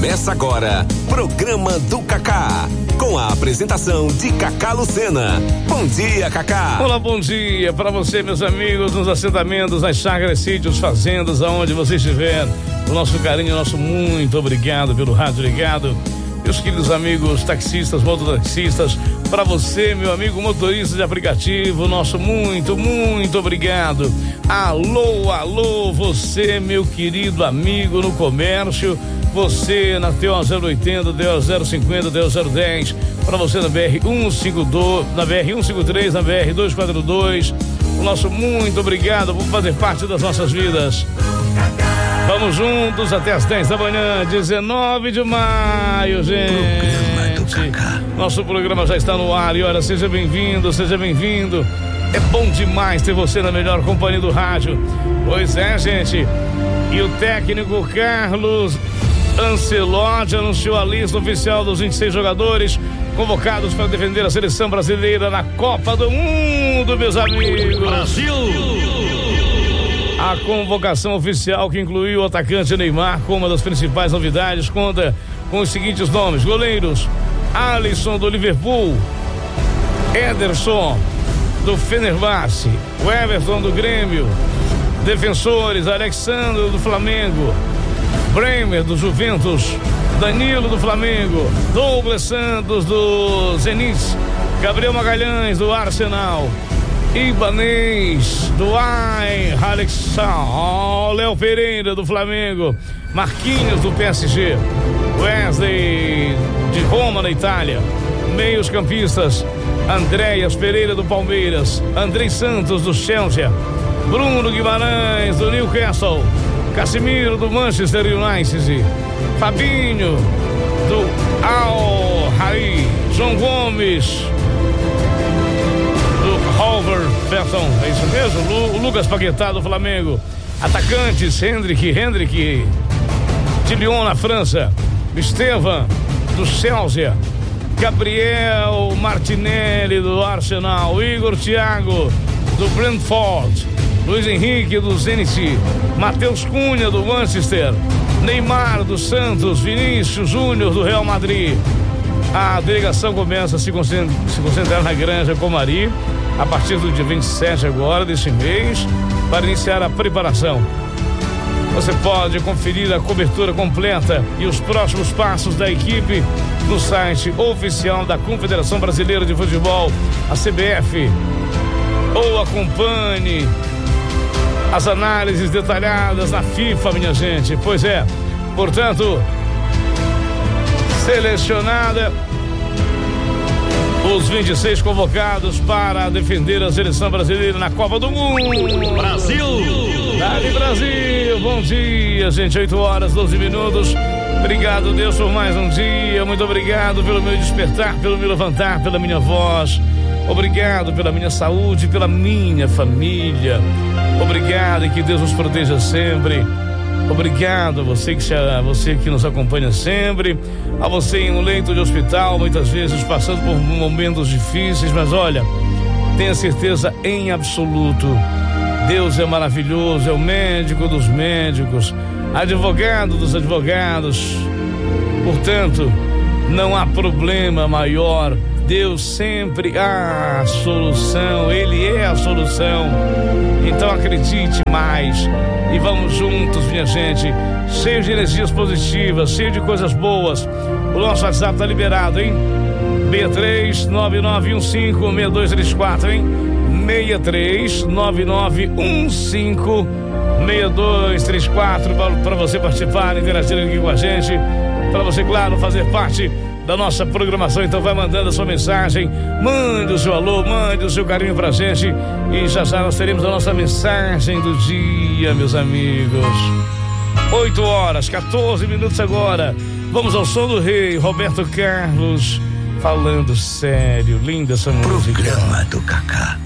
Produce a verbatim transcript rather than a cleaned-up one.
Começa agora, Programa do Cacá, com a apresentação de Cacá Lucena. Bom dia, Cacá. Olá, bom dia para você, meus amigos, nos assentamentos, nas chácaras, sítios, fazendas, aonde você estiver. O nosso carinho, o nosso muito obrigado pelo rádio ligado. Meus queridos amigos taxistas, mototaxistas, para você, meu amigo motorista de aplicativo, nosso muito, muito obrigado. Alô, alô, você, meu querido amigo no comércio, você na T O zero oitenta, T O zero cinquenta, T O zero dez, para você na B R cento e cinquenta e dois, na B R cento e cinquenta e três, na B R duzentos e quarenta e dois, o nosso muito obrigado por fazer parte das nossas vidas. Vamos juntos até as dez da manhã, dezenove de maio, gente. Programa do Cacá. Nosso programa já está no ar e olha, seja bem-vindo, seja bem-vindo. É bom demais ter você na melhor companhia do rádio. Pois é, gente. E o técnico Carlos Ancelotti anunciou a lista oficial dos vinte e seis jogadores convocados para defender a seleção brasileira na Copa do Mundo, meus amigos. Brasil! A convocação oficial, que incluiu o atacante Neymar como uma das principais novidades, conta com os seguintes nomes: goleiros Alisson do Liverpool, Ederson do Fenerbahçe, o Everton do Grêmio, defensores Alexandre do Flamengo, Bremer do Juventus, Danilo do Flamengo, Douglas Santos do Zenit, Gabriel Magalhães do Arsenal, Ibanez do Ajax, oh, Léo Pereira do Flamengo, Marquinhos do P S G, Wesley de Roma na Itália, meios campistas Andréas Pereira do Palmeiras, Andrei Santos do Chelsea, Bruno Guimarães do Newcastle, Casemiro do Manchester United, Fabinho do Al-Ahly, João Gomes Wolverhampton, é isso mesmo? Lu, o Lucas Paquetá do Flamengo, atacantes Hendrick, Hendrick de Lyon na França, Estevan do Chelsea, Gabriel Martinelli do Arsenal, Igor Thiago do Brentford, Luiz Henrique do Zenit, Matheus Cunha do Manchester, Neymar do Santos, Vinícius Júnior do Real Madrid. A delegação começa a se concentrar, se concentrar na Granja Comari a partir do dia vinte e sete agora deste mês para iniciar a preparação. Você pode conferir a cobertura completa e os próximos passos da equipe no site oficial da Confederação Brasileira de Futebol, a C B F, ou acompanhe as análises detalhadas na FIFA, minha gente. Pois é, portanto, selecionada os vinte e seis convocados para defender a seleção brasileira na Copa do Mundo. Brasil! Dali Brasil! Bom dia, gente, oito horas, doze minutos. Obrigado, Deus, por mais um dia. Muito obrigado pelo meu despertar, pelo meu levantar, pela minha voz. Obrigado pela minha saúde, pela minha família. Obrigado e que Deus nos proteja sempre. Obrigado a você que, a você que nos acompanha sempre, a você em um leito de hospital, muitas vezes passando por momentos difíceis, mas olha, tenha certeza em absoluto, Deus é maravilhoso, é o médico dos médicos, advogado dos advogados, portanto, não há problema maior. Deus sempre há a solução, Ele é a solução. Então acredite mais e vamos juntos, minha gente, cheio de energias positivas, cheio de coisas boas. O nosso WhatsApp tá liberado, hein? seis três nove nove um cinco seis dois três quatro, hein? seis três nove nove um cinco seis dois três quatro para você participar, interagir aqui com a gente, para você, claro, fazer parte da nossa programação. Então vai mandando a sua mensagem, mande o seu alô, mande o seu carinho pra gente e já já nós teremos a nossa mensagem do dia, meus amigos. oito horas, quatorze minutos agora. Vamos ao som do rei, Roberto Carlos, falando sério. Linda essa música. Programa do Cacá.